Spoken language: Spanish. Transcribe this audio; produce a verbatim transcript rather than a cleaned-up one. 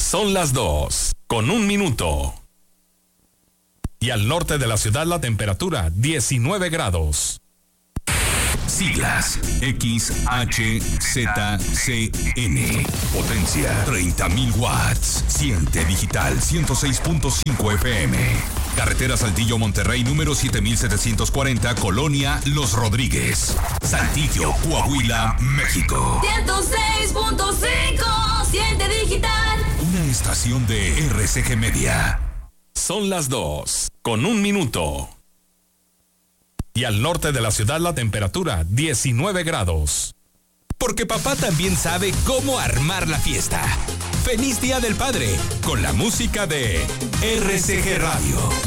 Son las dos, con un minuto. Y al norte de la ciudad la temperatura diecinueve grados. Siglas X H Z C N. Potencia treinta mil watts. Siente digital ciento seis punto cinco F M. Carretera Saltillo Monterrey número siete mil setecientos cuarenta, Colonia Los Rodríguez, Saltillo, Coahuila, México. ciento seis punto cinco. Siente digital. Una estación de R C G Media. Son las dos, con un minuto. Y al norte de la ciudad la temperatura diecinueve grados. Porque papá también sabe cómo armar la fiesta. ¡Feliz Día del Padre! Con la música de R C G Radio.